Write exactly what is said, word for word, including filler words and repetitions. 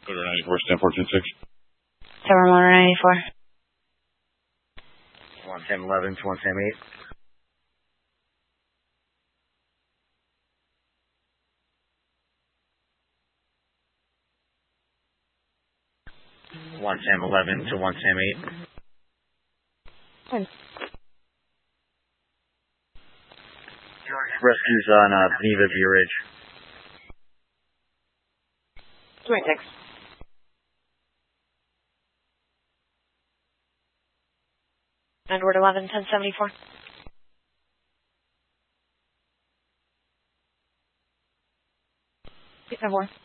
Motor ninety-four, stand fourteen six. Tower Motor ninety-four. one Sam eleven to one Sam eight. one Sam eleven to one Sam eight. Ten. Rescues on uh, Beneva View Ridge. twenty-six. Edward eleven, ten seventy-four. Eight seven four.